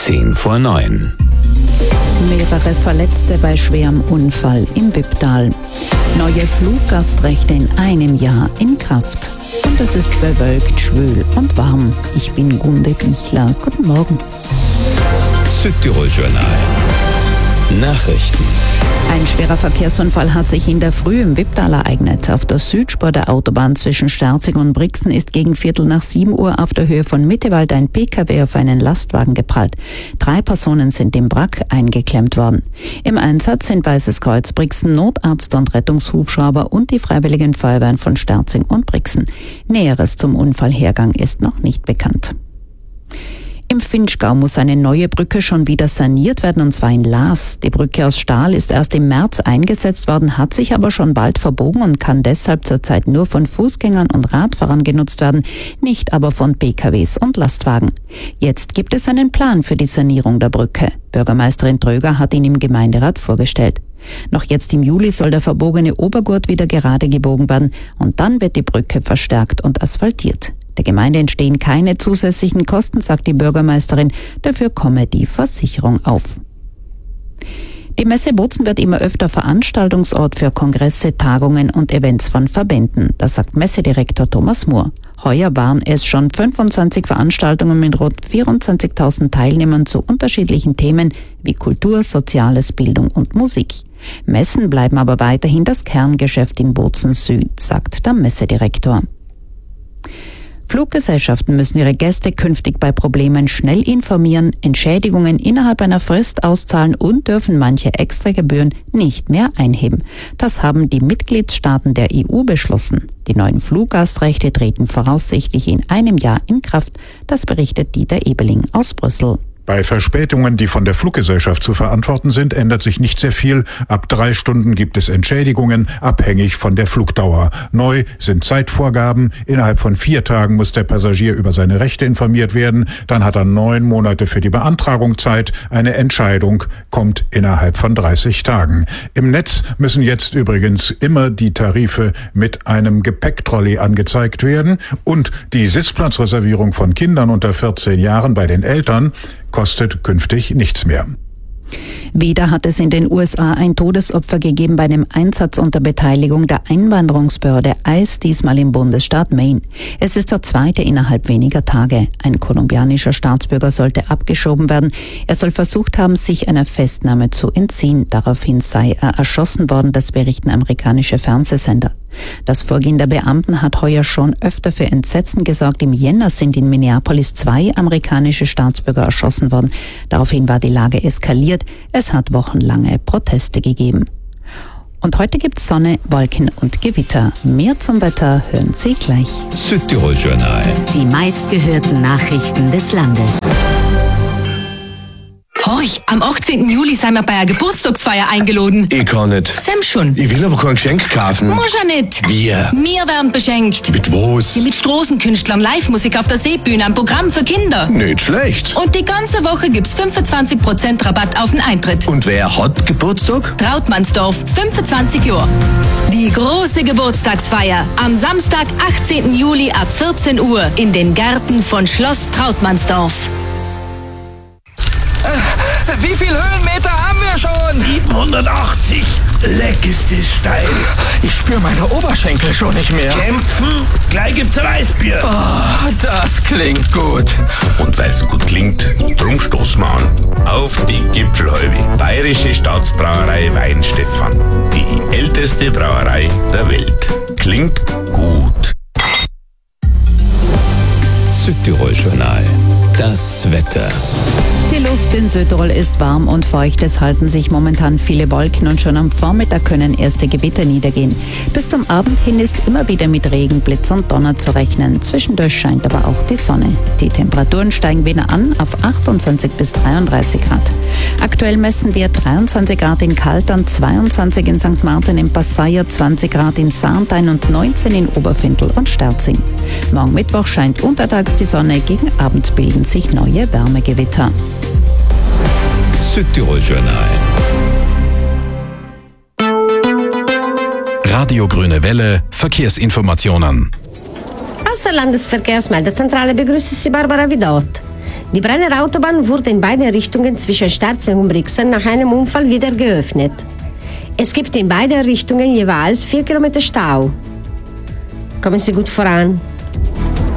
8:10 Mehrere Verletzte bei schwerem Unfall im Wipptal. Neue Fluggastrechte in einem Jahr in Kraft. Und es ist bewölkt, schwül und warm. Ich bin Gunde Bichler. Guten Morgen. Südtirol-Journal. Nachrichten. Ein schwerer Verkehrsunfall hat sich in der Früh im Wipptal ereignet. Auf der Südspur der Autobahn zwischen Sterzing und Brixen ist gegen 6:15 Uhr auf der Höhe von Mittewald ein Pkw auf einen Lastwagen geprallt. 3 Personen sind im Wrack eingeklemmt worden. Im Einsatz sind Weißes Kreuz Brixen, Notarzt und Rettungshubschrauber und die Freiwilligen Feuerwehren von Sterzing und Brixen. Näheres zum Unfallhergang ist noch nicht bekannt. Im Vinschgau muss eine neue Brücke schon wieder saniert werden, und zwar in Laas. Die Brücke aus Stahl ist erst im März eingesetzt worden, hat sich aber schon bald verbogen und kann deshalb zurzeit nur von Fußgängern und Radfahrern genutzt werden, nicht aber von PKWs und Lastwagen. Jetzt gibt es einen Plan für die Sanierung der Brücke. Bürgermeisterin Tröger hat ihn im Gemeinderat vorgestellt. Noch jetzt im Juli soll der verbogene Obergurt wieder gerade gebogen werden und dann wird die Brücke verstärkt und asphaltiert. Der Gemeinde entstehen keine zusätzlichen Kosten, sagt die Bürgermeisterin. Dafür komme die Versicherung auf. Die Messe Bozen wird immer öfter Veranstaltungsort für Kongresse, Tagungen und Events von Verbänden. Das sagt Messedirektor Thomas Mohr. Heuer waren es schon 25 Veranstaltungen mit rund 24.000 Teilnehmern zu unterschiedlichen Themen wie Kultur, Soziales, Bildung und Musik. Messen bleiben aber weiterhin das Kerngeschäft in Bozen Süd, sagt der Messedirektor. Fluggesellschaften müssen ihre Gäste künftig bei Problemen schnell informieren, Entschädigungen innerhalb einer Frist auszahlen und dürfen manche Extragebühren nicht mehr einheben. Das haben die Mitgliedstaaten der EU beschlossen. Die neuen Fluggastrechte treten voraussichtlich in einem Jahr in Kraft. Das berichtet Dieter Ebeling aus Brüssel. Bei Verspätungen, die von der Fluggesellschaft zu verantworten sind, ändert sich nicht sehr viel. Ab 3 Stunden gibt es Entschädigungen, abhängig von der Flugdauer. Neu sind Zeitvorgaben. Innerhalb von 4 Tagen muss der Passagier über seine Rechte informiert werden. Dann hat er 9 Monate für die Beantragung Zeit. Eine Entscheidung kommt innerhalb von 30 Tagen. Im Netz müssen jetzt übrigens immer die Tarife mit einem Gepäcktrolley angezeigt werden. Und die Sitzplatzreservierung von Kindern unter 14 Jahren bei den Eltern kostet künftig nichts mehr. Wieder hat es in den USA ein Todesopfer gegeben bei einem Einsatz unter Beteiligung der Einwanderungsbehörde ICE, diesmal im Bundesstaat Maine. Es ist der zweite innerhalb weniger Tage. Ein kolumbianischer Staatsbürger sollte abgeschoben werden. Er soll versucht haben, sich einer Festnahme zu entziehen. Daraufhin sei er erschossen worden, das berichten amerikanische Fernsehsender. Das Vorgehen der Beamten hat heuer schon öfter für Entsetzen gesorgt. Im Jänner sind in Minneapolis 2 amerikanische Staatsbürger erschossen worden. Daraufhin war die Lage eskaliert. Es hat wochenlange Proteste gegeben. Und heute gibt's Sonne, Wolken und Gewitter. Mehr zum Wetter hören Sie gleich. Südtirol-Journal. Die meistgehörten Nachrichten des Landes. Horch, am 18. Juli sind wir bei einer Geburtstagsfeier eingeladen. Ich kann nicht. Sam schon. Ich will aber kein Geschenk kaufen. Muss ja nicht. Wir? Wir werden beschenkt. Mit was? Ja, mit Straßenkünstlern, Live-Musik auf der Seebühne, ein Programm für Kinder. Nicht schlecht. Und die ganze Woche gibt's 25% Rabatt auf den Eintritt. Und wer hat Geburtstag? Trautmannsdorf, 25 Jahre. Die große Geburtstagsfeier am Samstag, 18. Juli ab 14 Uhr in den Gärten von Schloss Trautmannsdorf. Wie viel Höhenmeter haben wir schon? 780. Leck ist das steil. Ich spüre meine Oberschenkel schon nicht mehr. Kämpfen? Gleich gibt's Weißbier. Oh, das klingt gut. Und weil's gut klingt, drum stoßen wir an. Auf die Gipfelhalbe. Bayerische Staatsbrauerei Weinstefan. Die älteste Brauerei der Welt. Klingt gut. Südtirol-Journal. Das Wetter. Die Luft in Südtirol ist warm und feucht. Es halten sich momentan viele Wolken und schon am Vormittag können erste Gewitter niedergehen. Bis zum Abend hin ist immer wieder mit Regen, Blitz und Donner zu rechnen. Zwischendurch scheint aber auch die Sonne. Die Temperaturen steigen wieder an auf 28 bis 33 Grad. Aktuell messen wir 23 Grad in Kaltern, 22 in St. Martin im Passaier, 20 Grad in Sarntein und 19 in Oberfindl und Sterzing. Morgen Mittwoch scheint untertags die Sonne, gegen Abend bilden sich neue Wärmegewitter. Südtirol-Journal. Radio Grüne Welle, Verkehrsinformationen. Aus der Landesverkehrsmeldezentrale begrüßt Sie Barbara Vidot. Die Brenner Autobahn wurde in beiden Richtungen zwischen Sterzing und Brixen nach einem Unfall wieder geöffnet. Es gibt in beiden Richtungen jeweils 4 Kilometer Stau. Kommen Sie gut voran.